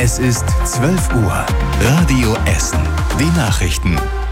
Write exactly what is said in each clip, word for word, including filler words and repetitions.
Es ist zwölf Uhr. Radio Essen. Die Nachrichten.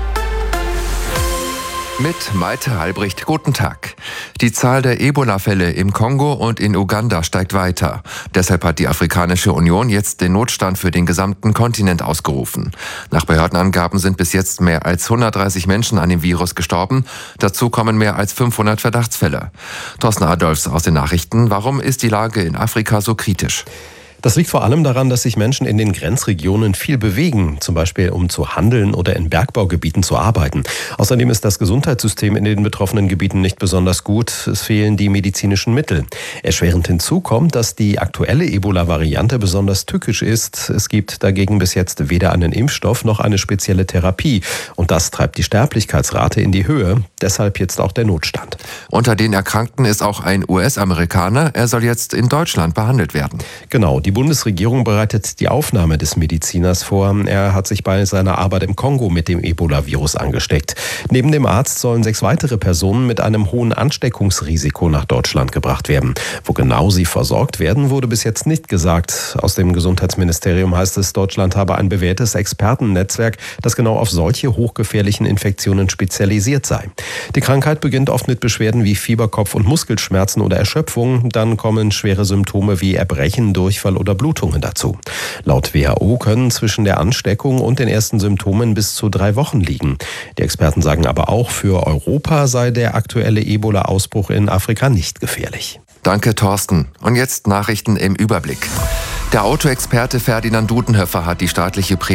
Mit Malte Halbricht, guten Tag. Die Zahl der Ebola-Fälle im Kongo und in Uganda steigt weiter. Deshalb hat die Afrikanische Union jetzt den Notstand für den gesamten Kontinent ausgerufen. Nach Behördenangaben sind bis jetzt mehr als hundertdreißig Menschen an dem Virus gestorben. Dazu kommen mehr als fünfhundert Verdachtsfälle. Thorsten Adolfs aus den Nachrichten. Warum ist die Lage in Afrika so kritisch? Das liegt vor allem daran, dass sich Menschen in den Grenzregionen viel bewegen, zum Beispiel um zu handeln oder in Bergbaugebieten zu arbeiten. Außerdem ist das Gesundheitssystem in den betroffenen Gebieten nicht besonders gut. Es fehlen die medizinischen Mittel. Erschwerend hinzu kommt, dass die aktuelle Ebola-Variante besonders tückisch ist. Es gibt dagegen bis jetzt weder einen Impfstoff noch eine spezielle Therapie. Und das treibt die Sterblichkeitsrate in die Höhe. Deshalb jetzt auch der Notstand. Unter den Erkrankten ist auch ein U S-Amerikaner. Er soll jetzt in Deutschland behandelt werden. Genau. Die Bundesregierung bereitet die Aufnahme des Mediziners vor. Er hat sich bei seiner Arbeit im Kongo mit dem Ebola-Virus angesteckt. Neben dem Arzt sollen sechs weitere Personen mit einem hohen Ansteckungsrisiko nach Deutschland gebracht werden. Wo genau sie versorgt werden, wurde bis jetzt nicht gesagt. Aus dem Gesundheitsministerium heißt es, Deutschland habe ein bewährtes Expertennetzwerk, das genau auf solche hochgefährlichen Infektionen spezialisiert sei. Die Krankheit beginnt oft mit Beschwerden wie Fieber, Kopf- und Muskelschmerzen oder Erschöpfung. Dann kommen schwere Symptome wie Erbrechen, Durchfall oder Blutungen dazu. Laut W H O können zwischen der Ansteckung und den ersten Symptomen bis zu drei Wochen liegen. Die Experten sagen aber auch, für Europa sei der aktuelle Ebola-Ausbruch in Afrika nicht gefährlich. Danke, Thorsten. Und jetzt Nachrichten im Überblick. Der Autoexperte Ferdinand Dudenhöfer hat die staatliche